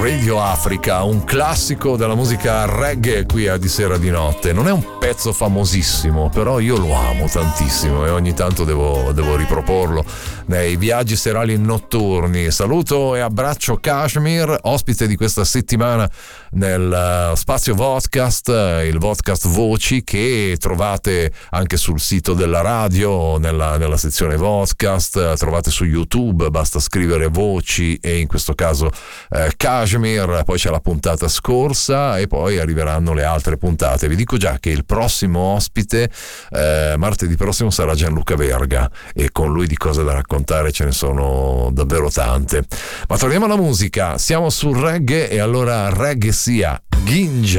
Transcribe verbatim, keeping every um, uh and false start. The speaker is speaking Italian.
Radio Africa, un classico della musica reggae qui a Di Sera di Notte. Non è un pezzo famosissimo, però io lo amo tantissimo e ogni tanto devo, devo riproporlo nei viaggi serali notturni. Saluto e abbraccio Kashmir, ospite di questa settimana nel spazio podcast, il podcast Voci, che trovate anche sul sito della radio, nella, nella sezione podcast, trovate su YouTube, basta scrivere Voci e in questo caso eh, Kashmir. Poi c'è la puntata scorsa e poi arriveranno le altre puntate. Vi dico già che il prossimo ospite eh, martedì prossimo sarà Gianluca Verga, e con lui di cose da raccontare ce ne sono davvero tante. Ma torniamo alla musica, siamo sul reggae, e allora reggae sia Ginja.